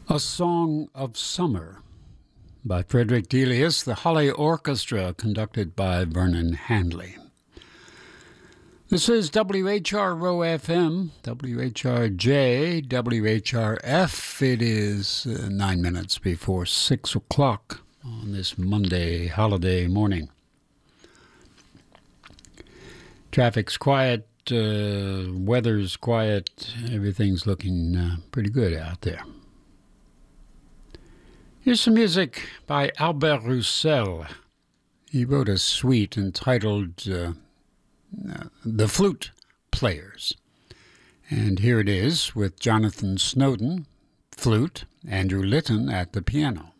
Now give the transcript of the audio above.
A Song of Summer by Frederick Delius, the Holly Orchestra, conducted by Vernon Handley. This is WHRO FM, WHRJ, WHRF. It is 9 minutes before 6 o'clock on this Monday holiday morning. Traffic's quiet, weather's quiet, everything's looking pretty good out there. Here's some music by Albert Roussel. He wrote a suite entitled The Flute Players. And here it is with Jonathan Snowden, flute, Andrew Litton at the piano.